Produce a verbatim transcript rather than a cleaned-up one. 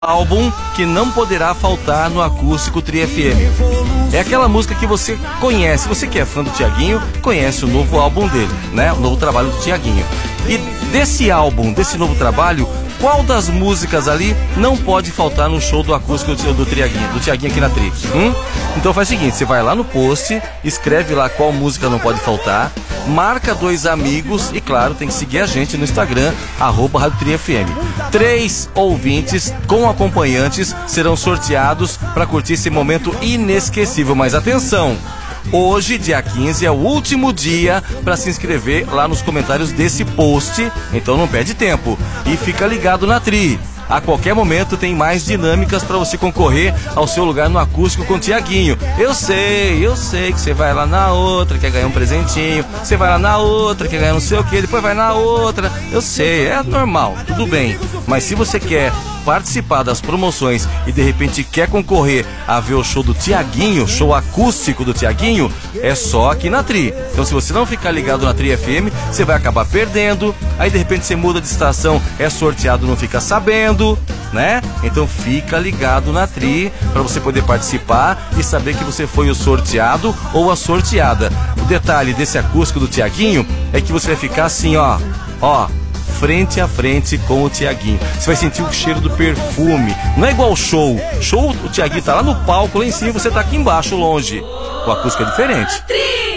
Álbum que não poderá faltar no Acústico Tri F M. É aquela música que você conhece, você que é fã do Thiaguinho, conhece o novo álbum dele, né? O novo trabalho do Thiaguinho. E desse álbum, desse novo trabalho, qual das músicas ali não pode faltar no show do acústico do Thiaguinho, do Thiaguinho aqui na Tri? Hum? Então faz o seguinte, você vai lá no post, escreve lá qual música não pode faltar, marca dois amigos e, claro, tem que seguir a gente no Instagram, arroba Rádio Tri F M. Três ouvintes com acompanhantes serão sorteados para curtir esse momento inesquecível. Mas atenção! Hoje, dia quinze, é o último dia para se inscrever lá nos comentários desse post, então não perde tempo. E fica ligado na Tri. A qualquer momento tem mais dinâmicas para você concorrer ao seu lugar no acústico com o Thiaguinho. Eu sei, eu sei que você vai lá na outra, quer ganhar um presentinho. Você vai lá na outra, quer ganhar não sei o que, depois vai na outra. Eu sei, é normal, tudo bem. Mas se você quer participar das promoções e de repente quer concorrer a ver o show do Thiaguinho, show acústico do Thiaguinho, é só aqui na Tri. Então se você não ficar ligado na Tri F M, você vai acabar perdendo. Aí de repente você muda de estação, é sorteado, não fica sabendo, né? Então fica ligado na Tri para você poder participar e saber que você foi o sorteado ou a sorteada. O detalhe desse acústico do Thiaguinho é que você vai ficar assim, ó, ó, frente a frente com o Thiaguinho. Você vai sentir o cheiro do perfume. Não é igual show. Show, o Thiaguinho tá lá no palco, lá em cima, você tá aqui embaixo, longe. O acústico é diferente.